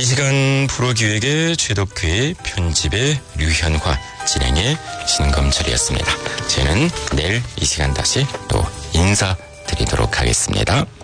이 시간 프로기획의 최덕규의 편집의 류현화, 진행의 신검철이었습니다. 저는 내일 이 시간 다시 또 인사드리도록 하겠습니다.